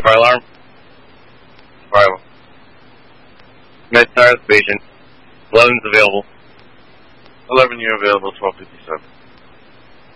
fire alarm. Arrival. Med Tire Station. 11's available. 11, you're available, 1257.